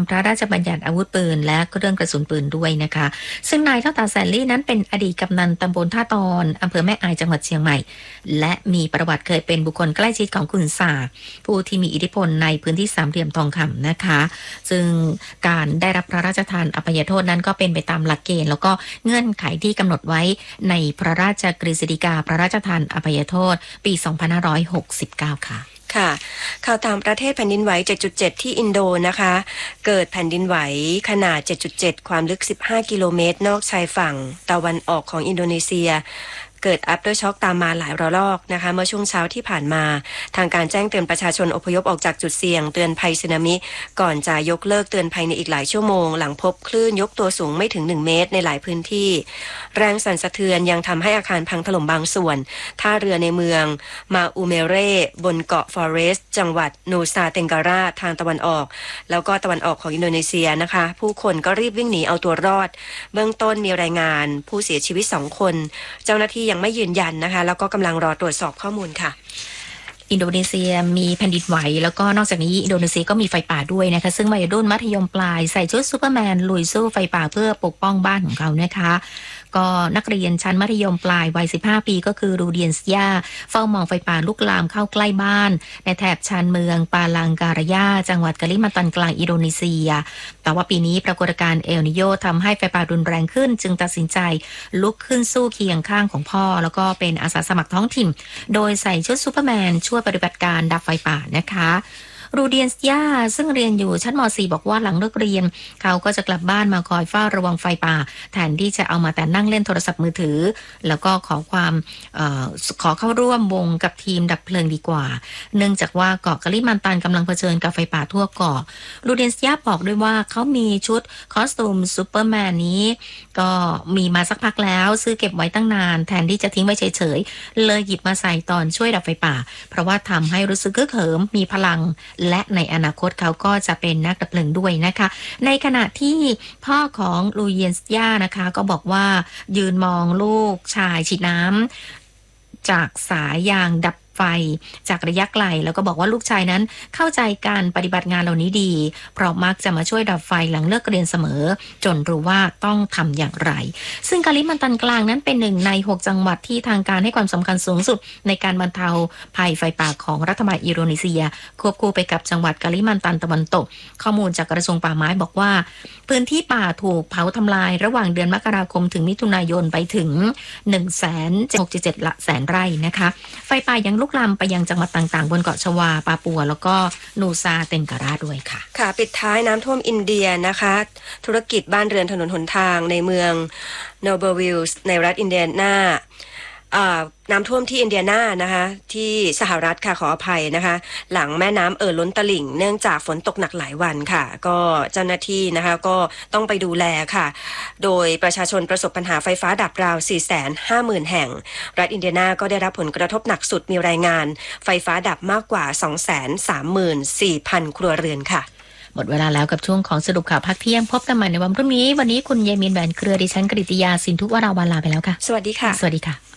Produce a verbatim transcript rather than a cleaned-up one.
พระราชบัญญัติอาวุธปืนและเครื่องกระสุนปืนด้วยนะคะซึ่งนายเท่าตาแสนลี่นั้นเป็นอดีตกำนันตำบลท่าตอนอำเภอแม่อายจังหวัดเชียงใหม่และมีประวัติเคยเป็นบุคคลใกล้ชิดของคุณสาผู้ที่มีอิทธิพลในพื้นที่สามเหลี่ยมทองคำนะคะซึ่งการได้รับพระราชทานอภัยโทษนั้นก็เป็นไปตามหลักเกณฑ์แล้วก็เงื่อนไขที่กำหนดไว้ในพระราชกฤษฎีกาพระราชทานอภัยโทษปีสองพันห้าร้อยหกสิบเก้าค่ะค่ะข่าวต่างประเทศแผ่นดินไหว เจ็ดจุดเจ็ด ที่อินโดนะคะเกิดแผ่นดินไหวขนาด เจ็ดจุดเจ็ด ความลึกสิบห้ากิโลเมตรนอกชายฝั่งตะวันออกของอินโดนีเซียเกิด after shock ตามมาหลายระลอกนะคะเมื่อช่วงเช้าที่ผ่านมาทางการแจ้งเตือนประชาชนอพยพออกจากจุดเสี่ยงเตือนภัยสึนามิก่อนจะยกเลิกเตือนภัยในอีกหลายชั่วโมงหลังพบคลื่นยกตัวสูงไม่ถึงหนึ่งเมตรในหลายพื้นที่แรงสั่นสะเทือนยังทำให้อาคารพังถล่มบางส่วนท่าเรือในเมืองมาอูเมเร่บนเกาะฟอเรสต์จังหวัดนูซาเตงการาทางตะวันออกแล้วก็ตะวันออกของอินโดนีเซียนะคะผู้คนก็รีบวิ่งหนีเอาตัวรอดเบื้องต้นมีรายงานผู้เสียชีวิตสองคนเจ้าหน้าที่ยังไม่ยืนยันนะคะแล้วก็กำลังรอตรวจสอบข้อมูลค่ะอินโดนีเซียมีแผ่นดินไหวแล้วก็นอกจากนี้อินโดนีเซียก็มีไฟป่าด้วยนะคะซึ่งวัยรุ่นมัธยมปลายใส่ชุดซูเปอร์แมนลุยสู้ไฟป่าเพื่อปกป้องบ้านของเขานะคะก็นักเรียนชั้นมัธยมปลายวัยสิบห้าปีก็คือรูเดียนสยาเฝ้ามองไฟป่าลุกลามเข้าใกล้บ้านในแถบชานเมืองปาลังการายาจังหวัดกะลิมันตันกลางอินโดนีเซียแต่ว่าปีนี้ปรากฏการณ์เอลนิโยทำให้ไฟป่ารุนแรงขึ้นจึงตัดสินใจลุกขึ้นสู้เคียงข้างของพ่อแล้วก็เป็นอาสาสมัครท้องถิ่นโดยใส่ชุดซูเปอร์แมนช่วยปฏิบัติการดับไฟป่านะคะรูเดียนสยาซึ่งเรียนอยู่ชั้นม สี่ บอกว่าหลังเลิกเรียนเขาก็จะกลับบ้านมาคอยเฝ้าระวังไฟป่าแทนที่จะเอามาแต่นั่งเล่นโทรศัพท์มือถือแล้วก็ขอความเอ่อขอเข้าร่วมวงกับทีมดับเพลิงดีกว่าเนื่องจากว่าเกาะกะลิมันตันกำลังเผชิญกับไฟป่าทั่วเกาะรูเดียนสยาบอกด้วยว่าเขามีชุดคอสตูมซูเปอร์แมนนี้ก็มีมาสักพักแล้วซื้อเก็บไว้ตั้งนานแทนที่จะทิ้งไว้เฉยๆเลยหยิบมาใส่ตอนช่วยดับไฟป่าเพราะว่าทำให้รู้สึกคึกเหิมมีพลังและในอนาคตเขาก็จะเป็นนักดับเพลิงด้วยนะคะในขณะที่พ่อของลูเยียนสยานะคะก็บอกว่ายืนมองลูกชายฉีดน้ำจากสายยางดับไฟจากระยะไกลแล้วก็บอกว่าลูกชายนั้นเข้าใจการปฏิบัติงานเหล่านี้ดีเพราะมักจะมาช่วยดับไฟหลังเลิกเรียนเสมอจนรู้ว่าต้องทำอย่างไรซึ่งกะลิมันตันกลางนั้นเป็นหนึ่งในหกจังหวัดที่ทางการให้ความสำคัญสูงสุดในการบรรเทาภัยไฟป่าของรัฐบาลอินโดนีเซียควบคู่ไปกับจังหวัดกะลิมันตันตะวันตกข้อมูลจากกระทรวงป่าไม้บอกว่าพื้นที่ป่าถูกเผาทำลายระหว่างเดือนมกราคมถึงมิถุนายนไปถึง หนึ่งแสนหกสิบเจ็ด แสนไร่นะคะไฟป่ายังลุกลามไปยังจังหวัดต่างๆบนเกาะชวาปาปัวแล้วก็นูซาเตงการาด้วยค่ะค่ะปิดท้ายน้ำท่วมอินเดียนะคะธุรกิจบ้านเรือนถนนหนทางในเมืองโนเบอร์วิลส์ในรัฐอินเดียนาน้ำท่วมที่อินเดียนานะคะที่สหรัฐค่ะขออภัยนะคะหลังแม่น้ำเอ่อล้นตลิ่งเนื่องจากฝนตกหนักหลายวันค่ะก็เจ้าหน้าที่นะคะก็ต้องไปดูแลค่ะโดยประชาชนประสบปัญหาไฟฟ้าดับราว สี่แสนห้าหมื่น แห่งรัฐอินเดียนาก็ได้รับผลกระทบหนักสุดมีรายงานไฟฟ้าดับมากกว่า สองแสนสามหมื่นสี่พัน ครัวเรือนค่ะหมดเวลาแล้วกับช่วงของสรุปข่าวพักเที่ยงพบกันใหม่ในวันพรุ่งนี้วันนี้คุณเยมินแหวนเครือดิฉันกฤติยาสินทุวราวันลาไปแล้วค่ะสวัสดีค่ะสวัสดีค่ะ